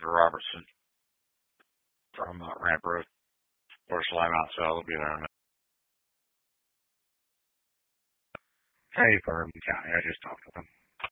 Dr. Robertson from Ramp Road, Porcelain Mount Cell. Will be there in a minute. Hey, Bourbon County. I just talked with him.